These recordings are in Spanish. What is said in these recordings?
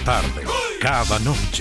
tarde, cada noche.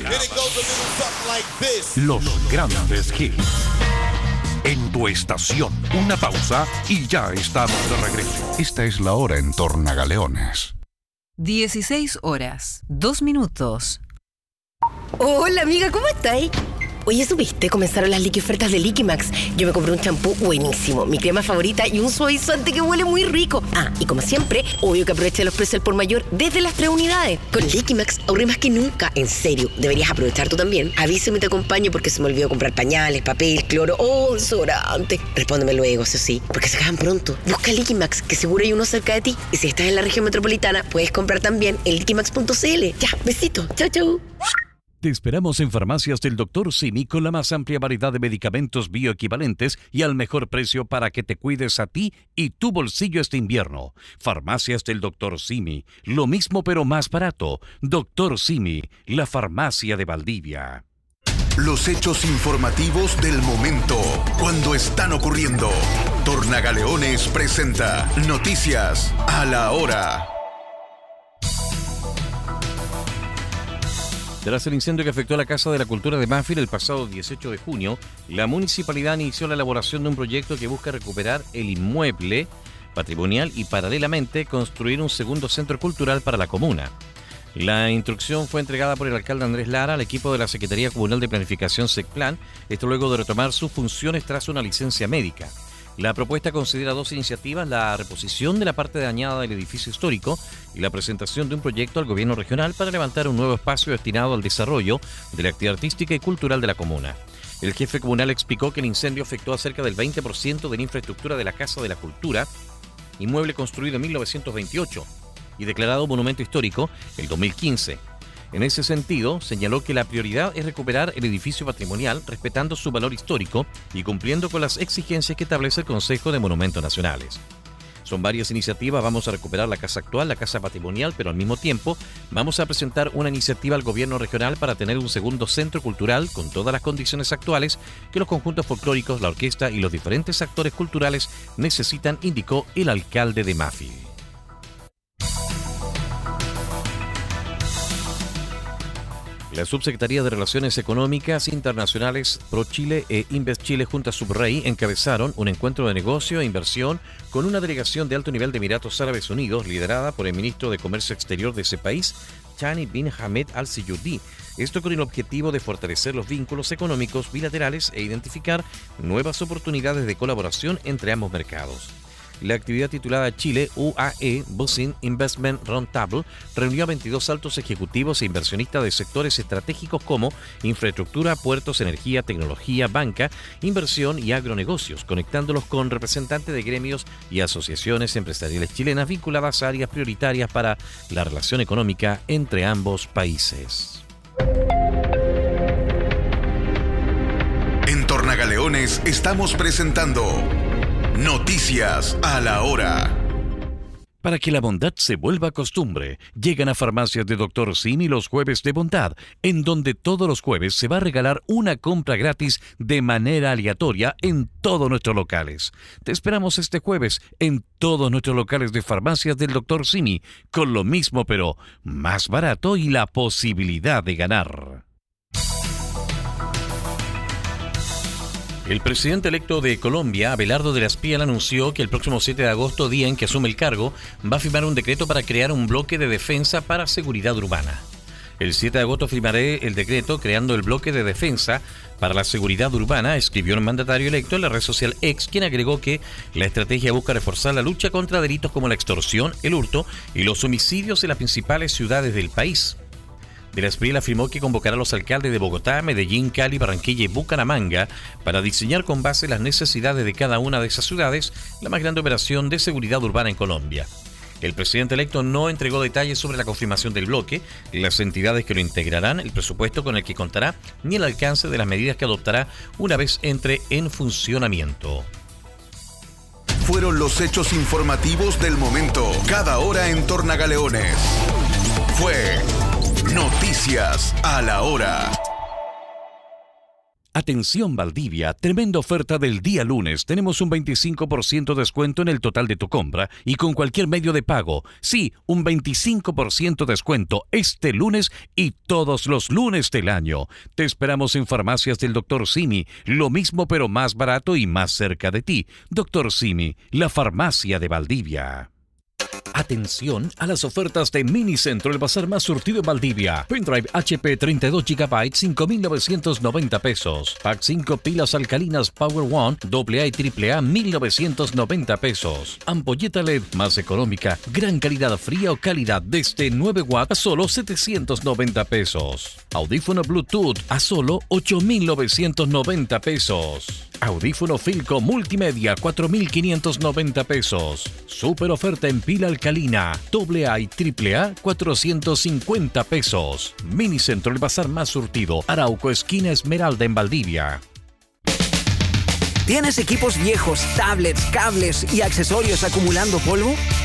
Los grandes hits. En tu estación, una pausa y ya estamos de regreso. Esta es la hora en Tornagaleones. 16 horas, 2 minutos. Hola amiga, ¿cómo estáis? Oye, ¿supiste? Comenzaron las Liqui ofertas de Liquimax. Yo me compré un champú buenísimo, mi crema favorita y un suavizante que huele muy rico. Ah, y como siempre, obvio que aproveché los precios al por mayor desde las 3 unidades. Con Liquimax ahorré más que nunca. En serio, deberías aprovechar tú también. Avísame y te acompaño porque se me olvidó comprar pañales, papel, cloro o desodorante. Respóndeme luego, eso sí, porque se acaban pronto. Busca Liquimax, que seguro hay uno cerca de ti. Y si estás en la región metropolitana, puedes comprar también en liquimax.cl. Ya, besito. Chau, chau. Te esperamos en Farmacias del Dr. Simi con la más amplia variedad de medicamentos bioequivalentes y al mejor precio para que te cuides a ti y tu bolsillo este invierno. Farmacias del Dr. Simi, lo mismo pero más barato. Dr. Simi, la farmacia de Valdivia. Los hechos informativos del momento, cuando están ocurriendo. Tornagaleones presenta Noticias a la Hora. Tras el incendio que afectó a la Casa de la Cultura de Banfield el pasado 18 de junio, la municipalidad inició la elaboración de un proyecto que busca recuperar el inmueble patrimonial y paralelamente construir un segundo centro cultural para la comuna. La instrucción fue entregada por el alcalde Andrés Lara al equipo de la Secretaría Comunal de Planificación SECPLAN, esto luego de retomar sus funciones tras una licencia médica. La propuesta considera dos iniciativas: la reposición de la parte dañada del edificio histórico y la presentación de un proyecto al gobierno regional para levantar un nuevo espacio destinado al desarrollo de la actividad artística y cultural de la comuna. El jefe comunal explicó que el incendio afectó a cerca del 20% de la infraestructura de la Casa de la Cultura, inmueble construido en 1928 y declarado monumento histórico el 2015. En ese sentido, señaló que la prioridad es recuperar el edificio patrimonial respetando su valor histórico y cumpliendo con las exigencias que establece el Consejo de Monumentos Nacionales. Son varias iniciativas: vamos a recuperar la casa actual, la casa patrimonial, pero al mismo tiempo vamos a presentar una iniciativa al gobierno regional para tener un segundo centro cultural con todas las condiciones actuales que los conjuntos folclóricos, la orquesta y los diferentes actores culturales necesitan, indicó el alcalde de Banfield. La Subsecretaría de Relaciones Económicas Internacionales ProChile e InvestChile junto a Subrey encabezaron un encuentro de negocio e inversión con una delegación de alto nivel de Emiratos Árabes Unidos liderada por el ministro de Comercio Exterior de ese país, Thani bin Hamed Al Siyudi. Esto con el objetivo de fortalecer los vínculos económicos bilaterales e identificar nuevas oportunidades de colaboración entre ambos mercados. La actividad titulada Chile UAE Business Investment Roundtable reunió a 22 altos ejecutivos e inversionistas de sectores estratégicos como infraestructura, puertos, energía, tecnología, banca, inversión y agronegocios, conectándolos con representantes de gremios y asociaciones empresariales chilenas vinculadas a áreas prioritarias para la relación económica entre ambos países. En Tornagaleones estamos presentando Noticias a la Hora. Para que la bondad se vuelva costumbre, llegan a Farmacias de Dr. Simi los jueves de bondad, en donde todos los jueves se va a regalar una compra gratis de manera aleatoria en todos nuestros locales. Te esperamos este jueves en todos nuestros locales de Farmacias del Dr. Simi, con lo mismo pero más barato y la posibilidad de ganar. El presidente electo de Colombia, Abelardo de la Espriella, anunció que el próximo 7 de agosto, día en que asume el cargo, va a firmar un decreto para crear un bloque de defensa para seguridad urbana. El 7 de agosto firmaré el decreto creando el bloque de defensa para la seguridad urbana, escribió el mandatario electo en la red social X, quien agregó que la estrategia busca reforzar la lucha contra delitos como la extorsión, el hurto y los homicidios en las principales ciudades del país. De la Espriella afirmó que convocará a los alcaldes de Bogotá, Medellín, Cali, Barranquilla y Bucaramanga para diseñar con base en las necesidades de cada una de esas ciudades la más grande operación de seguridad urbana en Colombia. El presidente electo no entregó detalles sobre la confirmación del bloque, las entidades que lo integrarán, el presupuesto con el que contará, ni el alcance de las medidas que adoptará una vez entre en funcionamiento. Fueron los hechos informativos del momento, cada hora en Tornagaleones. Fue Noticias a la Hora. Atención Valdivia, tremenda oferta del día lunes. Tenemos un 25% de descuento en el total de tu compra y con cualquier medio de pago. Sí, un 25% de descuento este lunes y todos los lunes del año. Te esperamos en Farmacias del Dr. Simi, lo mismo pero más barato y más cerca de ti. Dr. Simi, la farmacia de Valdivia. Atención a las ofertas de Minicentro, el bazar más surtido en Valdivia. Pendrive HP 32 GB, 5.990 pesos. Pack 5 pilas alcalinas Power One, AA y AAA, 1.990 pesos. Ampolleta LED más económica, gran calidad fría o calidad desde 9 watts a solo 790 pesos. Audífono Bluetooth a solo 8.990 pesos. Audífono Filco Multimedia, 4.590 pesos. Super oferta en pila alcalina, AA y AAA, 450 pesos. Minicentro, el bazar más surtido. Arauco, esquina Esmeralda en Valdivia. ¿Tienes equipos viejos, tablets, cables y accesorios acumulando polvo?